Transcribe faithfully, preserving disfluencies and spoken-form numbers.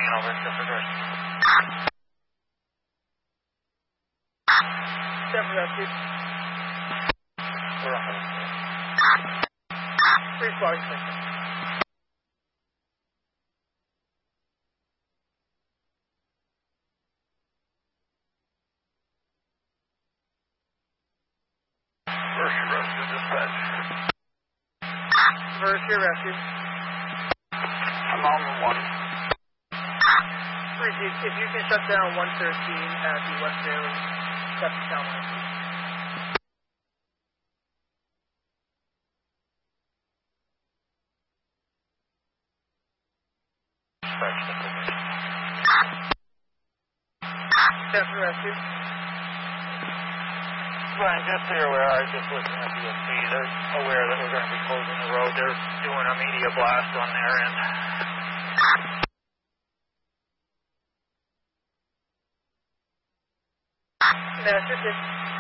hanging over Stepford Rescue. Stepford Rescue. We're on the Three squad extension. Mercy Rescue dispatch. Mercy Rescue. I'm on the one. If, if you can shut down one thirteen at the West Bailey Septic Town line. Stepford Rescue. Brian, just so you're aware, I was just listening at the D S P. They're aware that we're going to be closing the road. They're doing a media blast on their end. Master six.